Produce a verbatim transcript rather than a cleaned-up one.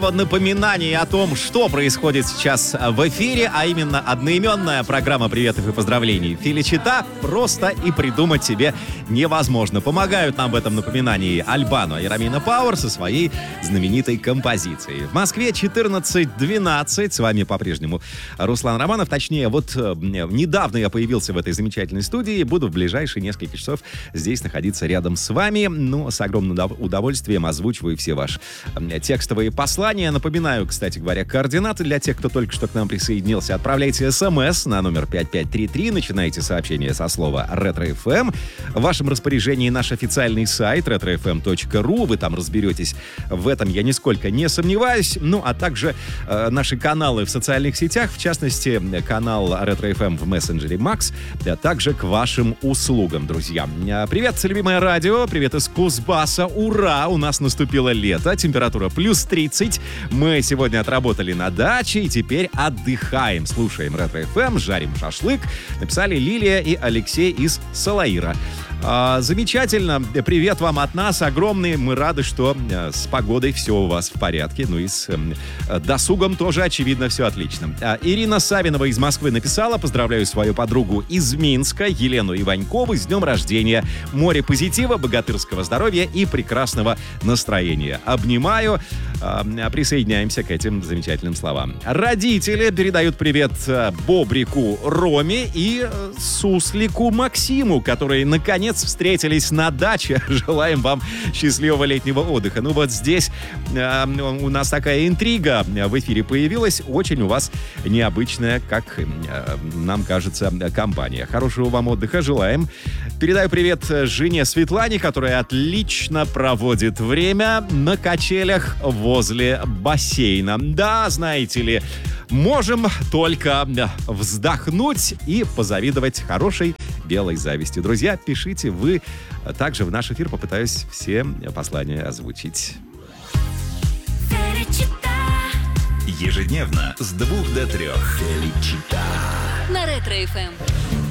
Напоминание о том, что происходит сейчас в эфире, а именно одноименная программа приветов и поздравлений Феличита. Просто и придумать себе невозможно. Помогают нам в этом напоминании Альбано и Ромина Пауэр со своей знаменитой композицией. В Москве четырнадцать двенадцать. С вами по-прежнему Руслан Романов. Точнее, вот э, недавно я появился в этой замечательной студии и буду в ближайшие несколько часов здесь находиться рядом с вами. Ну, с огромным удовольствием озвучиваю все ваши э, текстовые послания. Напоминаю, кстати говоря, координаты для тех, кто только что к нам присоединился. Отправляйте смс на номер пять пять три три, начинайте сообщение со слова «Ретро-эф эм». В вашем распоряжении наш официальный сайт ретро эф эм точка ру. Вы там разберетесь в этом, я нисколько не сомневаюсь. Ну, а также э, наши каналы в социальных сетях, в частности, канал Ретро-эф эм в мессенджере Макс, а также к вашим услугам, друзья. Привет, любимое радио, привет из Кузбасса. Ура! У нас наступило лето, температура плюс тридцать. Мы сегодня отработали на даче и теперь отдыхаем. Слушаем Ретро-эф эм, жарим шашлык. Написали Лилия и Алексей из Салаира. А, замечательно. Привет вам от нас огромный. Мы рады, что а, с погодой все у вас в порядке. Ну и с а, досугом тоже, очевидно, все отлично. А, Ирина Савинова из Москвы написала: поздравляю свою подругу из Минска, Елену Иванькову, с днем рождения. Море позитива, богатырского здоровья и прекрасного настроения. Обнимаю. А, присоединяемся к этим замечательным словам. Родители передают привет Бобрику Роме и Суслику Максиму, которые наконец встретились на даче. Желаем вам счастливого летнего отдыха. Ну вот здесь э, у нас такая интрига в эфире появилась. Очень у вас необычная, как э, нам кажется, компания. Хорошего вам отдыха желаем. Передаю привет жене Светлане, которая отлично проводит время на качелях возле бассейна. Да, знаете ли, можем только вздохнуть и позавидовать хорошей белой зависти. Друзья, пишите вы. Также в наш эфир попытаюсь все послания озвучить. Ежедневно с двух до трех. Феличита. На Ретро-эф эм.